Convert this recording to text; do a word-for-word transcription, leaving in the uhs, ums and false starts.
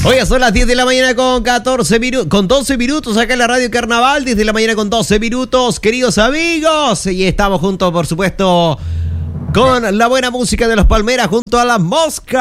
Hoy son las diez de la mañana con catorce minutos, con doce minutos acá en la Radio Carnaval, diez de la mañana con doce minutos, queridos amigos. Y estamos juntos, por supuesto, con la buena música de los Palmeras junto a las moscas.